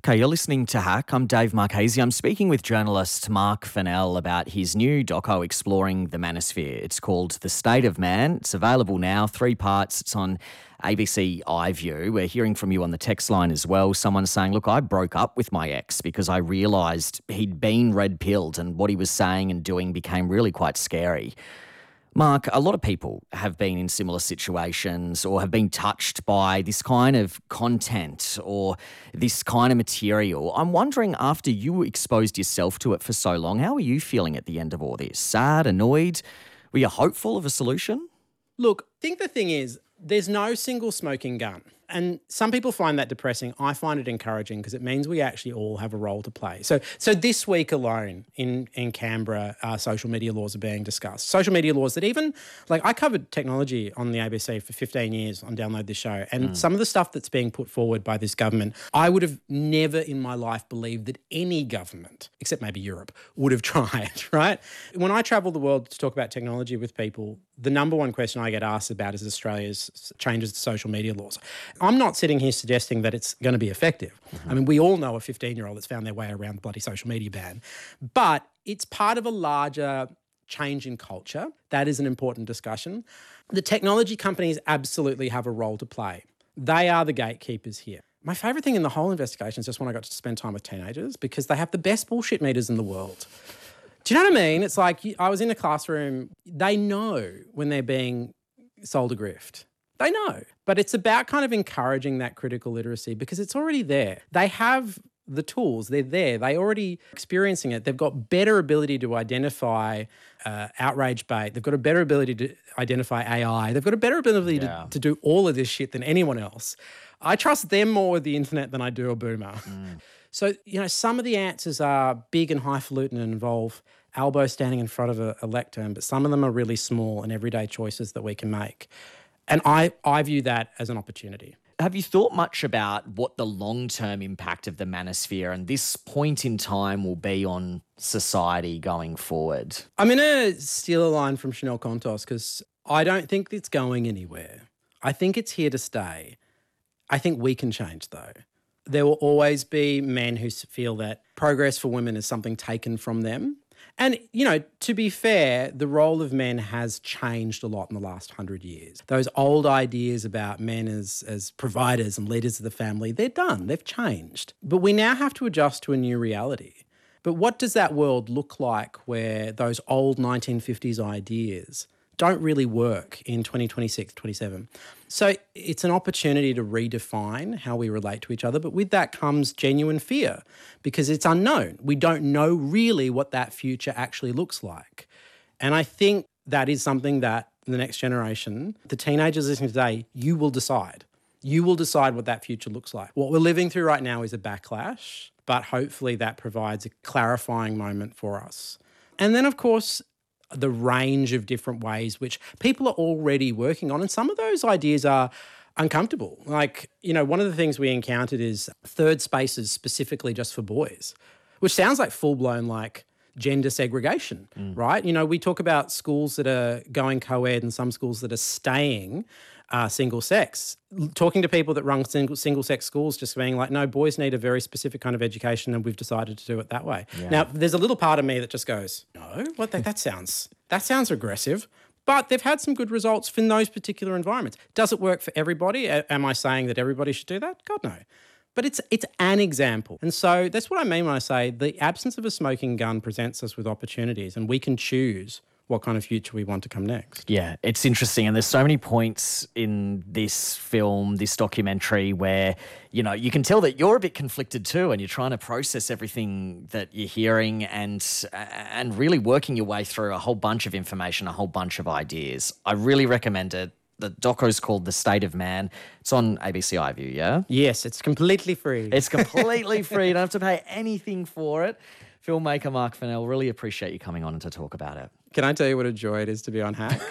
Okay, you're listening to Hack. I'm Dave Marchese. I'm speaking with journalist Mark Fennell about his new doco exploring the manosphere. It's called The State of Man. It's available now, 3 parts. It's on ABC iView. We're hearing from you on the text line as well. Someone saying, look, I broke up with my ex because I realised he'd been red-pilled and what he was saying and doing became really quite scary. Mark, a lot of people have been in similar situations or have been touched by this kind of content or this kind of material. I'm wondering, after you exposed yourself to it for so long, how are you feeling at the end of all this? Sad, annoyed? Were you hopeful of a solution? Look, I think the thing is, there's no single smoking gun. And some people find that depressing. I find it encouraging because it means we actually all have a role to play. So this week alone in Canberra, social media laws are being discussed. Social media laws that even, I covered technology on the ABC for 15 years on Download This Show. And some of the stuff that's being put forward by this government, I would have never in my life believed that any government, except maybe Europe, would have tried, right? When I travel the world to talk about technology with people, the number one question I get asked about is Australia's changes to social media laws. I'm not sitting here suggesting that it's going to be effective. I mean, we all know a 15-year-old that's found their way around the bloody social media ban. But it's part of a larger change in culture. That is an important discussion. The technology companies absolutely have a role to play. They are the gatekeepers here. My favourite thing in the whole investigation is just when I got to spend time with teenagers because they have the best bullshit meters in the world. Do you know what I mean? It's like I was in a classroom. They know when they're being sold a grift. They know. But it's about kind of encouraging that critical literacy because it's already there. They have the tools. They're there. They're already experiencing it. They've got better ability to identify outrage bait. They've got a better ability to identify AI. They've got a better ability to do all of this shit than anyone else. I trust them more with the internet than I do a boomer. So, some of the answers are big and highfalutin and involve elbow standing in front of a lectern, but some of them are really small and everyday choices that we can make. And I view that as an opportunity. Have you thought much about what the long-term impact of the manosphere and this point in time will be on society going forward? I'm going to steal a line from Chanel Contos because I don't think it's going anywhere. I think it's here to stay. I think we can change, though. There will always be men who feel that progress for women is something taken from them. And, to be fair, the role of men has changed a lot in the last 100 years. Those old ideas about men as providers and leaders of the family, they're done. They've changed. But we now have to adjust to a new reality. But what does that world look like where those old 1950s ideas don't really work in 2026, 27? So it's an opportunity to redefine how we relate to each other, but with that comes genuine fear because it's unknown. We don't know really what that future actually looks like. And I think that is something that the next generation, the teenagers listening today, you will decide. You will decide what that future looks like. What we're living through right now is a backlash, but hopefully that provides a clarifying moment for us. And then, of course, the range of different ways which people are already working on. And some of those ideas are uncomfortable. One of the things we encountered is third spaces specifically just for boys, which sounds like full-blown gender segregation, right? We talk about schools that are going co-ed and some schools that are staying single sex. Talking to people that run single sex schools, just being like, no, boys need a very specific kind of education and we've decided to do it that way. Yeah. Now, there's a little part of me that just goes, no, that sounds aggressive. But they've had some good results for those particular environments. Does it work for everybody? Am I saying that everybody should do that? God, no. But it's an example. And so that's what I mean when I say the absence of a smoking gun presents us with opportunities and we can choose what kind of future we want to come next. Yeah, it's interesting. And there's so many points in this film, this documentary where, you can tell that you're a bit conflicted too and you're trying to process everything that you're hearing and really working your way through a whole bunch of information, a whole bunch of ideas. I really recommend it. The doco's called The State of Man. It's on ABC iView, yeah? Yes, it's completely free. It's completely free. You don't have to pay anything for it. Filmmaker Mark Fennell, really appreciate you coming on to talk about it. Can I tell you what a joy it is to be on Hack?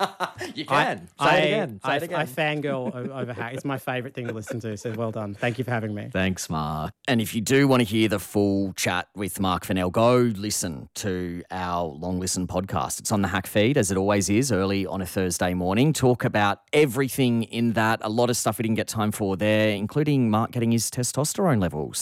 You can. Say it again. I fangirl over Hack. It's my favourite thing to listen to, so well done. Thank you for having me. Thanks, Mark. And if you do want to hear the full chat with Mark Fennell, go listen to our Long Listen podcast. It's on the Hack feed, as it always is, early on a Thursday morning. Talk about everything in that, a lot of stuff we didn't get time for there, including Mark getting his testosterone levels